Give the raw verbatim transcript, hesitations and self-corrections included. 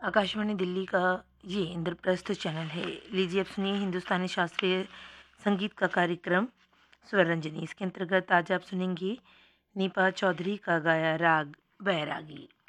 आकाशवाणी दिल्ली का ये इंद्रप्रस्थ चैनल है। लीजिए अब सुनिए हिंदुस्तानी शास्त्रीय संगीत का कार्यक्रम स्वरंजनी। इसके अंतर्गत आज आप सुनेंगे नीपा चौधरी का गाया राग बैरागी।